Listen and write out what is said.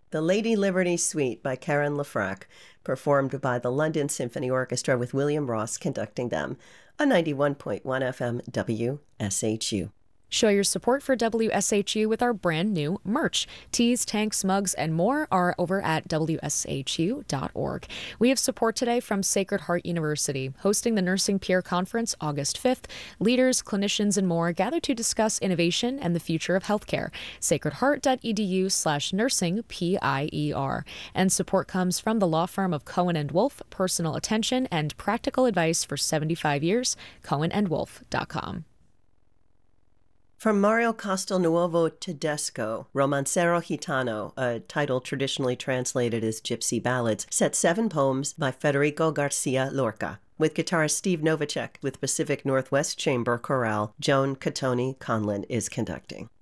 The Lady Liberty Suite by Karen Lefrak, performed by the London Symphony Orchestra with William Ross conducting them, on 91.1 FM WSHU. Show your support for WSHU with our brand new merch. Tees, tanks, mugs, and more are over at WSHU.org. We have support today from Sacred Heart University, hosting the Nursing Peer Conference August 5th. Leaders, clinicians, and more gather to discuss innovation and the future of healthcare. sacredheart.edu/nursing PIER. And support comes from the law firm of Cohen & Wolf, personal attention and practical advice for 75 years, cohenandwolf.com. From Mario Castelnuovo Tedesco, Romancero Gitano, a title traditionally translated as Gypsy Ballads, set 7 poems by Federico Garcia Lorca, with guitarist Steve Novacek with Pacific Northwest Chamber Chorale. Joan Catoni Conlon is conducting.